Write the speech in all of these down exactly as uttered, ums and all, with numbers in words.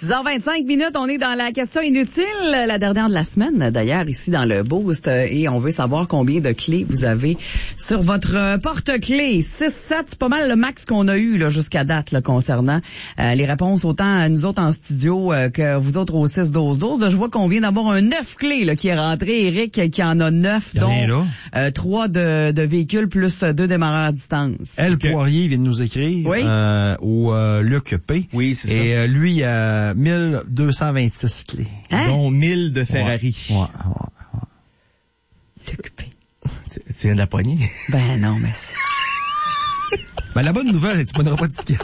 six heures vingt-cinq minutes, on est dans la question inutile, la dernière de la semaine, d'ailleurs, ici dans le Boost, et on veut savoir combien de clés vous avez sur votre porte-clés. six sept, c'est pas mal le max qu'on a eu là, jusqu'à date là, concernant euh, les réponses, autant à nous autres en studio euh, que vous autres au six douze douze. Je vois qu'on vient d'avoir un neuf clés là, qui est rentré. Eric qui en a neuf, dont euh, trois de, de véhicules plus deux démarreurs à distance. Elle, okay. Poirier vient de nous écrire oui. euh, au euh, Luc P. Oui, c'est ça. Et euh, lui, il a mille deux cent vingt-six clés. Hein? Dont mille de Ferrari. Ouais, ouais, ouais. Luc P. Tu, tu viens de la poignée? Ben non, mais c'est... Ben la bonne nouvelle, c'est que tu prendras pas de ticket.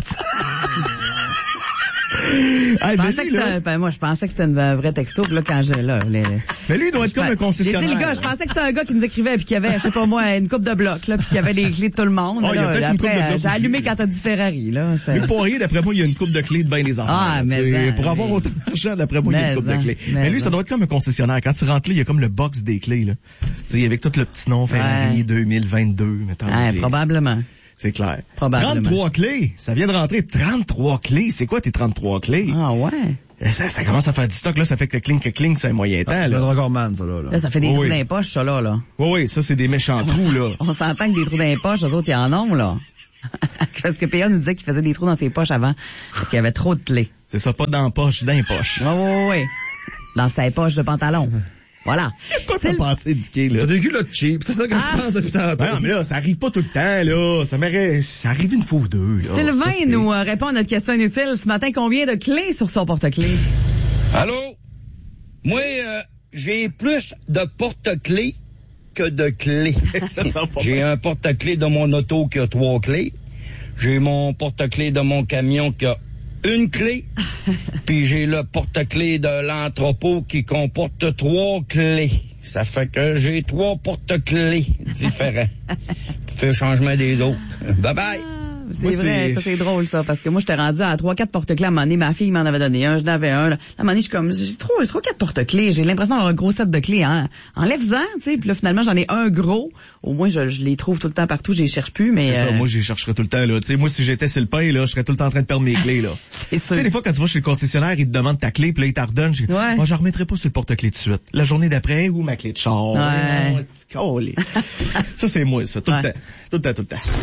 Ah, je pensais que c'était, ben moi, je pensais que c'était un vrai texto, là, quand je, là, les... Mais lui, il doit être comme un concessionnaire. Les gars, je pensais que c'était un gars qui nous écrivait, puis qu'il y avait, je sais pas moi, une coupe de blocs, là, puis qu'il y avait les clés de tout le monde. Oh, là, là, après, j'ai allumé aussi. Quand t'as dit Ferrari, là. Mais Poirier, d'après moi, il y a une coupe de clés de bien des enfants. Ah, là, mais, pour mais... avoir autant d'argent, d'après moi, il y a une coupe de clés. Mais, mais lui, ça doit être comme un concessionnaire. Quand tu rentres là, il y a comme le box des clés, là. Tu sais, avec tout le petit nom Ferrari ouais. deux mille vingt-deux, mettons. Ouais, probablement. C'est clair. Probablement. trente-trois clés. Ça vient de rentrer. trente-trois clés. C'est quoi tes trente-trois clés? Ah ouais. Ça, ça commence à faire du stock, là. Ça fait que cling, que cling, c'est un moyen temps, ah, c'est un Drogorman, ça, là. Là, là ça fait des oh, trous oui. dans les poches, ça, là, là. Oui, oui, ça, c'est des méchants trous, là. On s'entend que des trous dans les poches, eux autres, ils en ont, là. Parce que P A nous disait qu'il faisait des trous dans ses poches avant. Parce qu'il y avait trop de clés. C'est ça, pas dans la poche, dans les poches. Oui, oui, oui. Dans ses poches de pantalon. Voilà. Quoi t'as pensé, Dicky, là? T'as des culottes cheap, c'est ça que ah. je pense depuis tantôt. Non, mais là, ça arrive pas tout le temps, là. Ça m'aurait, ça arrive une fois ou deux, là. Sylvain nous euh, répond à notre question inutile ce matin. Combien de clés sur son porte-clés? Allô? Moi, euh, j'ai plus de porte-clés que de clés. J'ai un porte-clés de mon auto qui a trois clés. J'ai mon porte-clés de mon camion qui a une clé, puis j'ai le porte-clés de l'entrepôt qui comporte trois clés. Ça fait que j'ai trois porte-clés différents. Fait le changement des autres. Bye bye! C'est moi, vrai, c'est... ça c'est drôle ça, parce que moi j'étais rendu à trois quatre porte-clés à un moment donné, ma fille m'en avait donné un, je n'avais un, là. À un moment donné, je suis comme, j'ai trop, j'ai trop quatre porte-clés, j'ai l'impression d'avoir un gros set de clés, hein. Enlève-en, tu sais, puis là finalement j'en ai un gros, au moins je, je les trouve tout le temps partout, je les cherche plus, mais... C'est euh... ça, moi j'y chercherais tout le temps, là, tu sais, moi si j'étais sur le pain, là, je serais tout le temps en train de perdre mes clés, là. C'est sûr. Tu sais, des fois quand tu vas chez le concessionnaire, il te demande ta clé, puis là il t'ardonne, je dis, ouais. moi je remettrai pas sur le porte-clés tout de suite. La journée d'après, ou ma clé de char. Ouais. Oh, ça c'est moi, ça, tout ouais. le temps, tout le temps, tout le temps.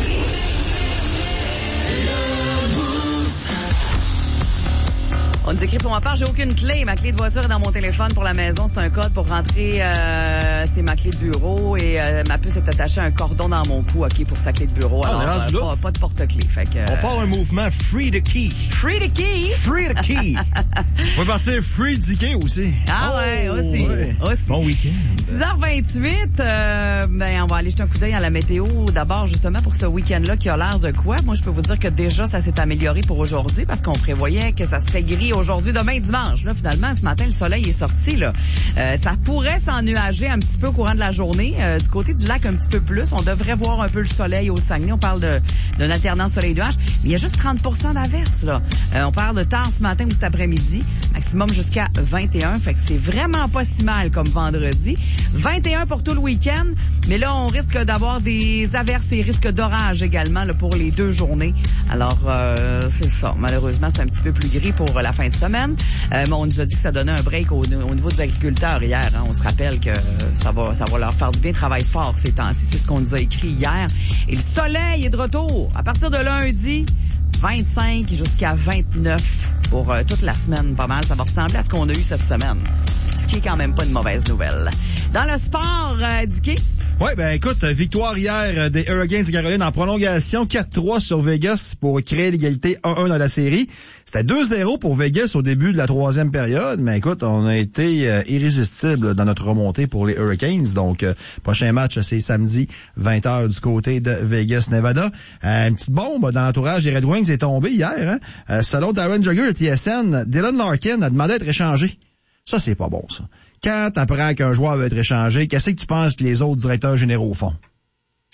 On nous écrit pour ma part, j'ai aucune clé. Ma clé de voiture est dans mon téléphone pour la maison. C'est un code pour rentrer. Euh, c'est ma clé de bureau et euh, ma puce est attachée à un cordon dans mon cou, ok, pour sa clé de bureau. Alors, ah, euh, pas, pas de porte-clés. Fait que. Euh, on part un mouvement free the key. Free the key. Free the key. On va partir free the key aussi. Ah oh, ouais, aussi, ouais. aussi. Bon week-end. six heures vingt-huit. Euh, ben on va aller jeter un coup d'œil à la météo d'abord justement pour ce week-end-là qui a l'air de quoi. Moi, je peux vous dire que déjà ça s'est amélioré pour aujourd'hui parce qu'on prévoyait que ça serait gris aujourd'hui, demain, dimanche. Là, finalement, ce matin, le soleil est sorti. Là, euh, ça pourrait s'ennuager un petit peu au courant de la journée. Euh, du côté du lac, un petit peu plus. On devrait voir un peu le soleil au Saguenay. On parle de d'une alternance soleil-nuage. Mais il y a juste trente pour cent d'averses. Là, euh, on parle de tard ce matin ou cet après-midi. Maximum jusqu'à vingt et un. Fait que c'est vraiment pas si mal comme vendredi. vingt et un pour tout le week-end. Mais là, on risque d'avoir des averses et risques d'orage également là, pour les deux journées. Alors, euh, c'est ça. Malheureusement, c'est un petit peu plus gris pour la fin de semaine. Euh, mais on nous a dit que ça donnait un break au, au niveau des agriculteurs hier. Hein. On se rappelle que ça va, ça va leur faire du bien, travail fort ces temps-ci. C'est ce qu'on nous a écrit hier. Et le soleil est de retour à partir de lundi. vingt-cinq jusqu'à vingt-neuf pour euh, toute la semaine, pas mal. Ça va ressembler à ce qu'on a eu cette semaine. Ce qui est quand même pas une mauvaise nouvelle. Dans le sport, euh, Dicky? Oui, ben écoute, victoire hier des Hurricanes de Caroline en prolongation, quatre trois sur Vegas pour créer l'égalité un un dans la série. C'était deux zéro pour Vegas au début de la troisième période, mais écoute, on a été euh, irrésistible dans notre remontée pour les Hurricanes. Donc, euh, prochain match, c'est samedi, vingt heures du côté de Vegas, Nevada. Euh, une petite bombe dans l'entourage des Red Wings est tombée hier. Hein? Euh, selon Darren Dreger de T S N, Dylan Larkin a demandé d'être échangé. Ça, c'est pas bon, ça. Quand t'apprends qu'un joueur va être échangé, qu'est-ce que tu penses que les autres directeurs généraux font?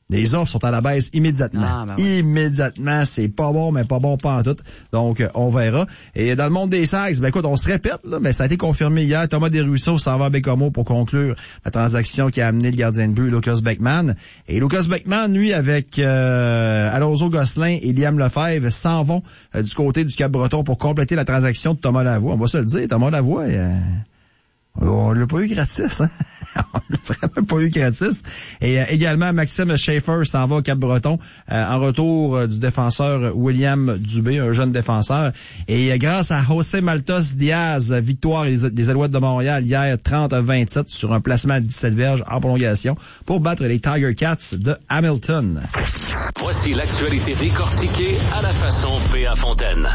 Les offres sont à la baisse immédiatement. Ah, ben ouais. Immédiatement. C'est pas bon, mais pas bon pas en tout. Donc, euh, on verra. Et dans le monde des Sags, ben écoute, on se répète, là, mais ça a été confirmé hier. Thomas Desruisseaux s'en va à Bécomo pour conclure la transaction qui a amené le gardien de but, Lucas Beckman. Et Lucas Beckman, lui, avec euh, Alonso Gosselin et Liam Lefebvre, s'en vont euh, du côté du Cap-Breton pour compléter la transaction de Thomas Lavoie. On va se le dire, Thomas Lavoie... Euh, on l'a pas eu gratis, hein? On l'a vraiment pas eu gratis. Et euh, également, Maxime Schaeffer s'en va au Cap-Breton euh, en retour euh, du défenseur William Dubé, un jeune défenseur. Et euh, grâce à José Maltos Diaz, victoire des, des Alouettes de Montréal hier trente à vingt-sept sur un placement à dix-sept verges en prolongation pour battre les Tiger Cats de Hamilton. Voici l'actualité décortiquée à la façon P A Fontaine.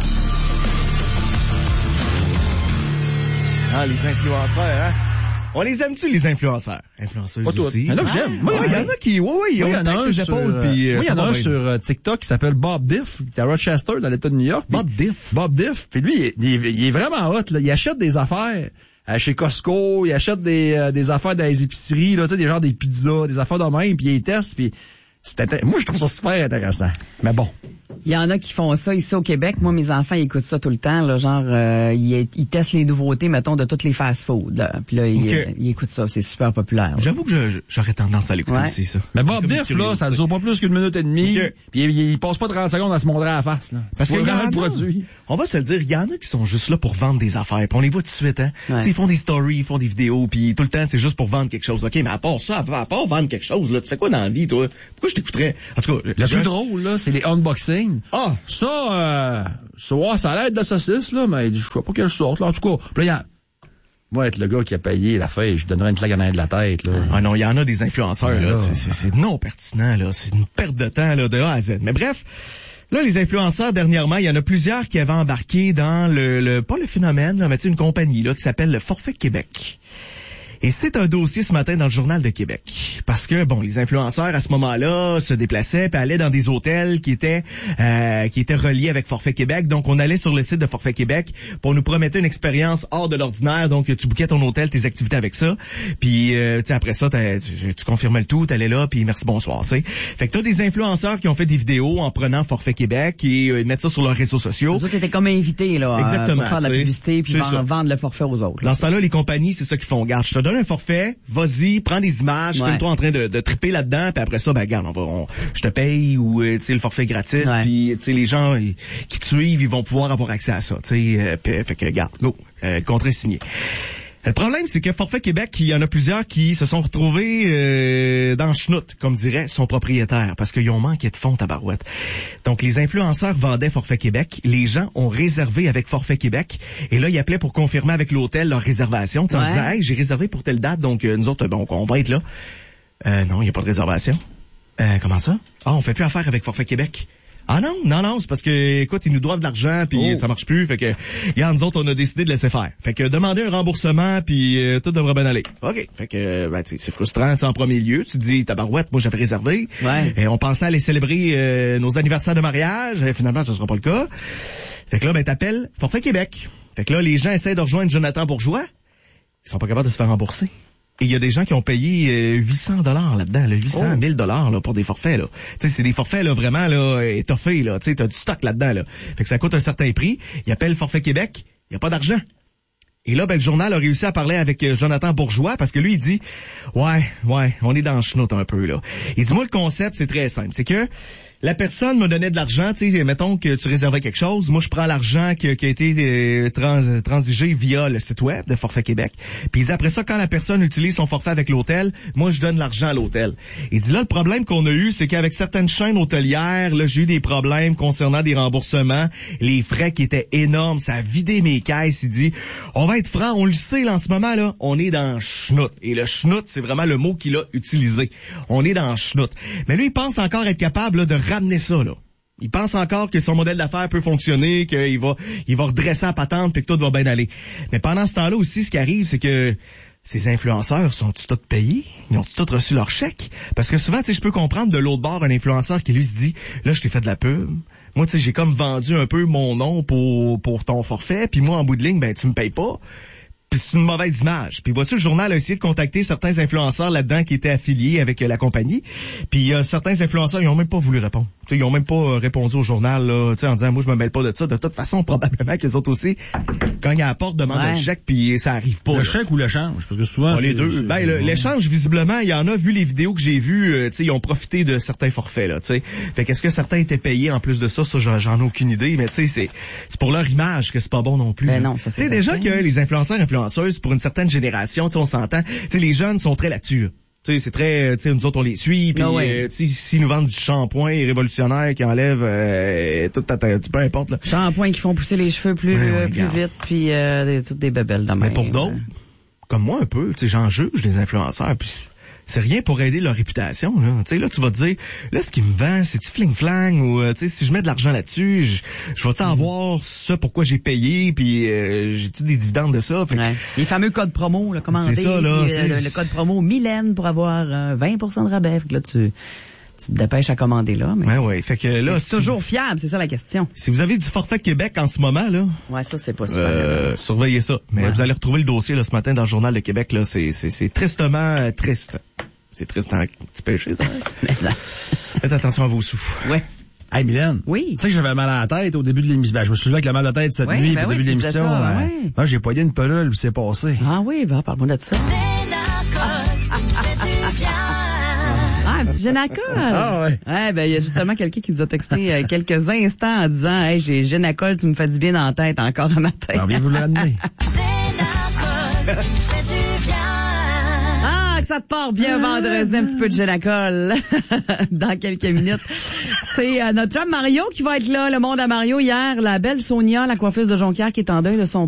Ah, les influenceurs, hein? On les aime-tu, les influenceurs? Influenceuses Pas aussi. Il y en a que j'aime. Moi, il y en a qui, oui, oui, ils ont il y en a un sur, épaules, puis, moi, il y en a un bien. sur euh, TikTok qui s'appelle Bob Diff, qui est à Rochester, dans l'État de New York. Bob Puis, Diff? Bob Diff. Puis lui, il est, il est, il est vraiment hot, là. Il achète des affaires euh, chez Costco, il achète des, euh, des affaires dans les épiceries, là, tu sais, des genres des pizzas, des affaires de même, puis il les teste, puis c'est intér- moi, je trouve ça super intéressant. Mais bon. Il y en a qui font ça ici au Québec. Moi, mes enfants, ils écoutent ça tout le temps. Là, genre, euh, ils, ils testent les nouveautés, mettons, de toutes les fast-foods. Là. Puis là, ils, Okay. ils écoutent ça. C'est super populaire. Là. J'avoue que je, je- j'aurais tendance à l'écouter Ouais. aussi, ça. Mais C'est Bob comme Diff, une là, curiosité. ça ne dure pas plus qu'une minute et demie. Ok. Puis il, il passe pas trente secondes à se montrer à la face, là. Parce Tu qu'il vois y en vraiment a, le produit. on va se le dire, il y en a qui sont juste là pour vendre des affaires, puis on les voit tout de suite, hein. Ouais. Tu sais, ils font des stories, ils font des vidéos, puis tout le temps, c'est juste pour vendre quelque chose. OK, mais à part ça, à part vendre quelque chose, là, tu fais quoi dans la vie, toi? Pourquoi je t'écouterais? En tout cas, Le je- plus drôle, là, c'est les unboxings. Ah! Ça, euh, ça, ouais, ça a l'air de la saucisse, là, mais je sais pas quelle sorte, là. En tout cas, puis là, il y a... Moi, être le gars qui a payé la feuille, je donnerais une claque en arrière de la tête, là. Ah non, il y en a des influenceurs, Ah, là. là. C'est, c'est, c'est non pertinent, là. C'est une perte de temps, là, de A à Z. Mais bref, là, les influenceurs, dernièrement, il y en a plusieurs qui avaient embarqué dans le, le pas le phénomène, là, mais tu sais, une compagnie, là, qui s'appelle le Forfait Québec. Et c'est un dossier ce matin dans le Journal de Québec. Parce que, bon, les influenceurs, à ce moment-là, se déplaçaient puis allaient dans des hôtels qui étaient euh, qui étaient reliés avec Forfait Québec. Donc, on allait sur le site de Forfait Québec pour nous promettre une expérience hors de l'ordinaire. Donc, tu bouquais ton hôtel, tes activités avec ça. Puis, euh, tu sais, après ça, tu, tu confirmais le tout, t'allais là, puis merci, bonsoir, tu sais. Fait que t'as des influenceurs qui ont fait des vidéos en prenant Forfait Québec et euh, mettre ça sur leurs réseaux sociaux. Les autres étaient comme invités là, Exactement, pour faire de la tu sais. publicité puis C'est vendre, ça. vendre le forfait aux autres. Dans ce temps-là, les compagnies, c'est ça qu'ils font. Regarde, je te donne un forfait, vas-y, prends des images, Ouais. filme-toi en train de, de triper là-dedans, puis après ça, ben regarde, on va, on- je te paye ou euh, tu sais le forfait gratis, Ouais. puis tu sais les gens ils- qui te suivent, ils vont pouvoir avoir accès à ça, tu sais. Euh, puis, fait que regarde, go, euh, le contrat est signé. Le problème, c'est que Forfait Québec, il y en a plusieurs qui se sont retrouvés euh, dans le chenoute, comme dirait son propriétaire, parce qu'ils ont manqué de fonds, tabarouette. Donc, les influenceurs vendaient Forfait Québec, les gens ont réservé avec Forfait Québec, et là, ils appelaient pour confirmer avec l'hôtel leur réservation, tu sais, en Ouais. disant, hey, j'ai réservé pour telle date, donc euh, nous autres, bon, on va être là. Euh, non, il n'y a pas de réservation. Euh, comment ça? Ah, on fait plus affaire avec Forfait Québec. Ah non, non, non, c'est parce que, écoute, ils nous doivent de l'argent, puis Oh. ça marche plus, fait que, regarde, nous autres, on a décidé de laisser faire. Fait que, demander un remboursement, puis euh, tout devrait bien aller. OK, fait que, ben, tu sais, c'est frustrant, tu sais, en premier lieu, tu te dis, tabarouette, moi, j'avais réservé, Ouais. et on pensait aller célébrer euh, nos anniversaires de mariage, et finalement, ce sera pas le cas. Fait que là, ben, t'appelles Forfait Québec. Fait que là, les gens essaient de rejoindre Jonathan Bourgeois, ils sont pas capables de se faire rembourser. Et il y a des gens qui ont payé euh, huit cents dollars là-dedans, là, huit cents, mille dollars là pour des forfaits là. Tu sais, c'est des forfaits là vraiment là étoffés là, tu sais, t'as du stock là-dedans là. Fait que ça coûte un certain prix, il appelle Forfait Québec, il y a pas d'argent. Et là, ben, le journal a réussi à parler avec euh, Jonathan Bourgeois parce que lui, il dit, ouais, ouais, on est dans le chenoute un peu, là. Il dit, moi, le concept, c'est très simple. C'est que la personne me donnait de l'argent, tu sais, mettons que tu réservais quelque chose. Moi, je prends l'argent qui, qui a été euh, trans, transigé via le site web de Forfait Québec. Puis il dit, après ça, quand la personne utilise son forfait avec l'hôtel, moi, je donne l'argent à l'hôtel. Il dit, là, le problème qu'on a eu, c'est qu'avec certaines chaînes hôtelières, là, j'ai eu des problèmes concernant des remboursements, les frais qui étaient énormes, ça a vidé mes caisses. Il dit, on va être franc, on le sait, là, en ce moment, là, on est dans le chenoute. Et le chenoute, c'est vraiment le mot qu'il a utilisé. On est dans le chenoute. Mais lui, il pense encore être capable, là, de ramener ça, là. Il pense encore que son modèle d'affaires peut fonctionner, qu'il va, il va redresser la patente puis que tout va bien aller. Mais pendant ce temps-là aussi, ce qui arrive, c'est que ces influenceurs sont-ils tous payés? Ils ont-ils tous reçu leur chèque? Parce que souvent, tu sais, je peux comprendre de l'autre bord un influenceur qui lui se dit, là, je t'ai fait de la pub. Moi, tu sais, j'ai comme vendu un peu mon nom pour, pour ton forfait, puis moi, en bout de ligne, ben, tu me payes pas. Puis c'est une mauvaise image. Puis vois-tu, le journal a essayé de contacter certains influenceurs là-dedans qui étaient affiliés avec euh, la compagnie. Puis euh, certains influenceurs, ils ont même pas voulu répondre. T'sais, ils ont même pas euh, répondu au journal là, en disant moi je me mêle pas de ça. De toute façon, probablement que les autres aussi, quand ils apportent, demandent ouais. un chèque puis ça arrive pas. Le là. chèque ou l'échange? Parce que souvent ah, les deux. Ben le, l'échange, visiblement, il y en a vu les vidéos que j'ai vues, euh, ils ont profité de certains forfaits là. T'sais. Fait qu'est-ce que certains étaient payés en plus de ça, ça j'en, j'en ai aucune idée. Mais tu sais, c'est c'est pour leur image que c'est pas bon non plus. Ben non, ça c'est. Tu sais déjà que les influenceurs influenceuses pour une certaine génération, on s'entend, tu les jeunes sont très là-dessus. Là. Tu sais, c'est très, tu sais, nous autres on les suit, puis no euh, tu sais, s'ils nous vendent du shampoing révolutionnaire qui enlève euh, tout, ta, ta, peu importe. Là. Shampoing qui font pousser les cheveux plus ouais, ouais, euh, plus vite, puis euh, des, toutes des bébelles de même. Mais pour d'autres, comme moi un peu, tu sais, j'en juge les influenceurs, puis c'est rien pour aider leur réputation. Là, tu sais, là tu vas te dire, là ce qui me vend, c'est du fling flang ou tu sais, si je mets de l'argent là-dessus, je, je vais-tu mm. avoir ça pourquoi j'ai payé, puis euh, j'ai-tu des dividendes de ça. Fait ouais. Les fameux codes promo, là, commandés, c'est ça, là, puis, euh, le, le code promo Mylène pour avoir euh, vingt pour cent de rabais. Fait que là tu tu te dépêches à commander là. Mais ouais, ouais. Fait que là, c'est toujours fiable, c'est ça la question. Si vous avez du forfait Québec en ce moment là, ouais, ça c'est pas super. Euh, surveillez ça. Mais ouais. Vous allez retrouver le dossier là ce matin dans le journal de Québec là. C'est c'est c'est tristement euh, triste. C'est triste un petit péché, ça. Mais ça. Faites attention à vos sous. Ouais. Hey, Mylène. Oui. Tu sais que j'avais mal à la tête au début de l'émission. Ben, je me souviens avec le mal de tête cette ouais, nuit, ben au oui, début de l'émission. Ça, ouais. Ouais. Moi, j'ai poigné une pelule, puis c'est passé. Ah oui, ben, parle-moi de ça. Ah, un petit Génacol. Ah ouais. Ouais, ben, il y a justement quelqu'un qui nous a texté euh, quelques instants en disant, hey, j'ai Génacol, tu me fais du bien dans la tête encore un matin. Alors, viens vous le ramener. Ah, que ça te part bien vendredi, un petit peu de Génacol dans quelques minutes. C'est euh, notre chum Mario qui va être là, le monde à Mario hier, la belle Sonia, la coiffeuse de Jonquière qui est en deuil de son